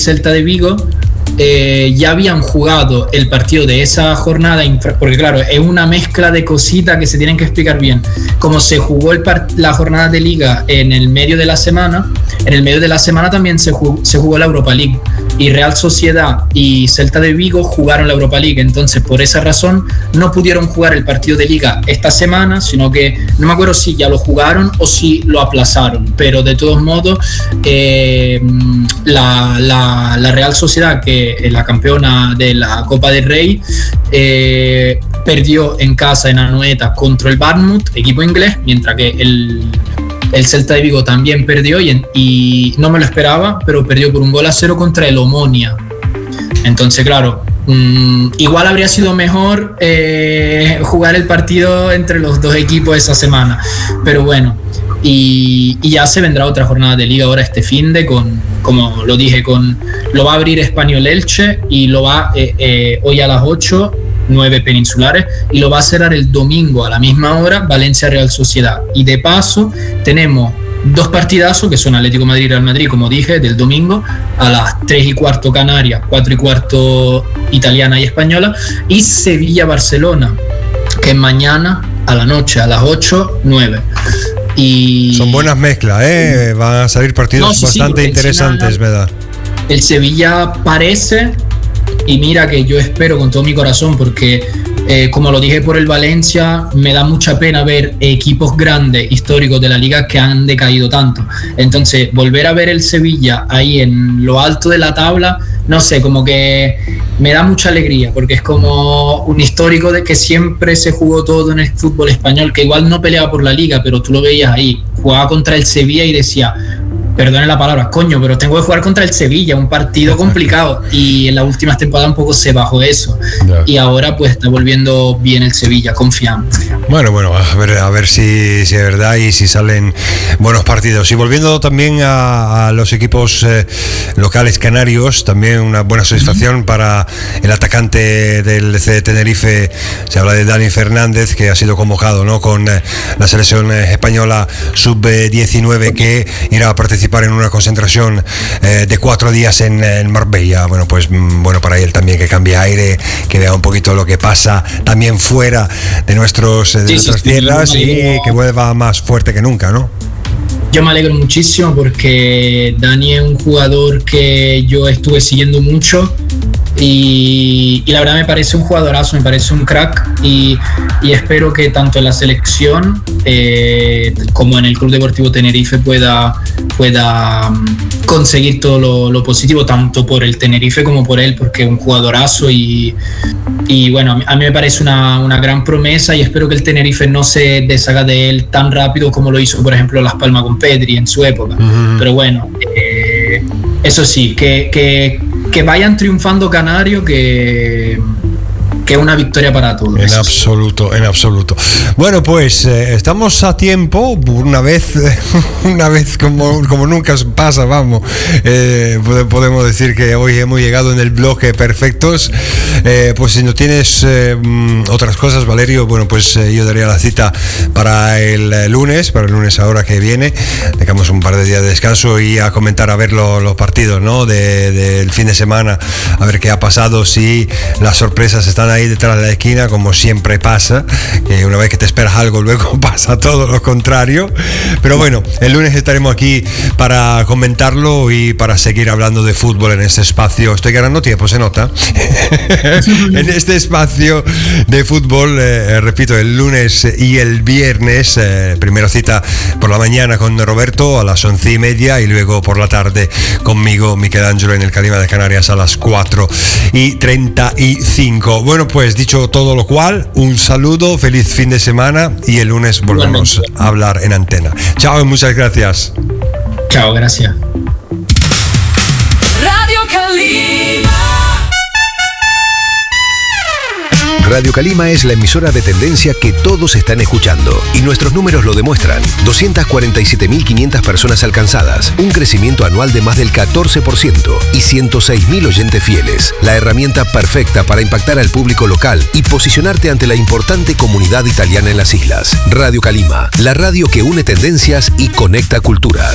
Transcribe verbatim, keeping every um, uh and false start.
Celta de Vigo eh, ya habían jugado el partido de esa jornada, porque claro, es una mezcla de cositas que se tienen que explicar bien. Como se jugó el part- la jornada de liga en el medio de la semana, en el medio de la semana también se jugó, se jugó la Europa League, y Real Sociedad y Celta de Vigo jugaron la Europa League. Entonces por esa razón no pudieron jugar el partido de liga esta semana, sino que no me acuerdo si ya lo jugaron o si lo aplazaron, pero de todos modos eh, la, la, la Real Sociedad, que es la campeona de la Copa del Rey, eh, perdió en casa en Anoeta contra el Bournemouth, equipo inglés, mientras que el El Celta de Vigo también perdió y, y no me lo esperaba, pero perdió por un gol a cero contra el Omonia. Entonces, claro, mmm, igual habría sido mejor eh, jugar el partido entre los dos equipos esa semana. Pero bueno, y, y ya se vendrá otra jornada de liga ahora este finde, con, como lo dije, con lo va a abrir Español Elche y lo va eh, eh, hoy a las ocho, nueve peninsulares, y lo va a cerrar el domingo a la misma hora Valencia Real Sociedad. Y de paso tenemos dos partidazos que son Atlético Madrid y Real Madrid, como dije, del domingo a las tres y cuarto Canarias, cuatro y cuarto italiana y española, y Sevilla Barcelona, que es mañana a la noche a las ocho, nueve. Y son buenas mezclas, ¿eh? Van a salir partidos no, sí, bastante sí, interesantes, ¿verdad? El Sevilla parece, y mira que yo espero con todo mi corazón, porque eh, como lo dije por el Valencia, me da mucha pena ver equipos grandes, históricos de la liga, que han decaído tanto. Entonces, volver a ver el Sevilla ahí en lo alto de la tabla, no sé, como que me da mucha alegría, porque es como un histórico de que siempre se jugó todo en el fútbol español, que igual no peleaba por la liga, pero tú lo veías ahí, jugaba contra el Sevilla y decía, perdone la palabra, coño, pero tengo que jugar contra el Sevilla, un partido complicado, y en las últimas temporadas un poco se bajó eso, yeah. Y ahora pues está volviendo bien el Sevilla, confiamos. Bueno, bueno, a ver, a ver si, si es verdad y si salen buenos partidos. Y volviendo también a, a los equipos eh, locales canarios, también una buena satisfacción uh-huh. para el atacante del C D Tenerife, se habla de Dani Fernández, que ha sido convocado, ¿no?, con eh, la selección eh, española sub diecinueve, que irá a participar en una concentración eh, de cuatro días en, en Marbella. Bueno, pues bueno, para él también que cambie aire, que vea un poquito lo que pasa también fuera de, nuestros, de sí, nuestras sí, tierras sí, y que vuelva más fuerte que nunca, ¿no? Yo me alegro muchísimo porque Dani es un jugador que yo estuve siguiendo mucho y, y la verdad me parece un jugadorazo, me parece un crack, y, y espero que tanto en la selección eh, como en el Club Deportivo Tenerife pueda, pueda conseguir todo lo, lo positivo, tanto por el Tenerife como por él, porque es un jugadorazo y, y bueno, a mí me parece una, una gran promesa, y espero que el Tenerife no se deshaga de él tan rápido como lo hizo, por ejemplo, Las Palmas con Pedri en su época. Uh-huh. Pero bueno, eh, eso sí, que, que, que vayan triunfando Canarios, que que es una victoria para todos. En absoluto, en absoluto. Bueno, pues eh, estamos a tiempo, una vez, una vez como, como nunca pasa, vamos. Eh, podemos decir que hoy hemos llegado en el bloque perfectos. Eh, pues si no tienes eh, otras cosas, Valerio, bueno, pues eh, yo daría la cita para el lunes, para el lunes ahora que viene. Dejamos un par de días de descanso y a comentar, a ver lo, los partidos, ¿no?, de, del fin de semana, a ver qué ha pasado, si las sorpresas están ahí detrás de la esquina, como siempre pasa, que una vez que te esperas algo, luego pasa todo lo contrario. Pero bueno, el lunes estaremos aquí para comentarlo y para seguir hablando de fútbol en este espacio. Estoy ganando tiempo, se nota. En este espacio de fútbol, eh, repito, el lunes y el viernes, eh, primera cita por la mañana con Roberto a las once y media, y luego por la tarde conmigo, Michelangelo, en el Calima de Canarias a las cuatro y treinta y cinco. Bueno, pues dicho todo lo cual, un saludo, feliz fin de semana, y el lunes volvemos a hablar en antena. Chao y muchas gracias. Chao, gracias. Radio Calima. Radio Calima es la emisora de tendencia que todos están escuchando, y nuestros números lo demuestran. doscientas cuarenta y siete mil quinientas personas alcanzadas, un crecimiento anual de más del catorce por ciento y ciento seis mil oyentes fieles. La herramienta perfecta para impactar al público local y posicionarte ante la importante comunidad italiana en las islas. Radio Calima, la radio que une tendencias y conecta culturas.